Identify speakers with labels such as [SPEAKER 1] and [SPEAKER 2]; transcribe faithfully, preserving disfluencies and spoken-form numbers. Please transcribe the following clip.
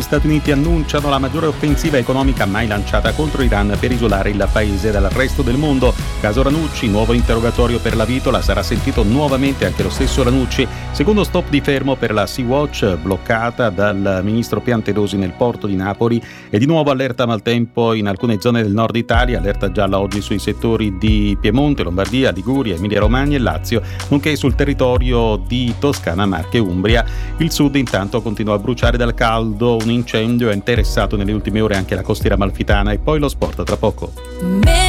[SPEAKER 1] Stati Uniti annunciano la maggiore offensiva economica mai lanciata contro Iran per isolare il paese dal resto del mondo. Caso Ranucci, nuovo interrogatorio per la Vitola, sarà sentito nuovamente anche lo stesso Ranucci. Secondo stop di fermo per la Sea-Watch bloccata dal ministro Piantedosi nel porto di Napoli e di nuovo allerta maltempo in alcune zone del nord Italia, allerta gialla oggi sui settori di Piemonte, Lombardia, Liguria, Emilia-Romagna e Lazio, nonché sul territorio di Toscana, Marche e Umbria. Il sud intanto continua a bruciare dal caldo, un incendio ha interessato nelle ultime ore anche la costiera amalfitana. E poi lo sport tra poco.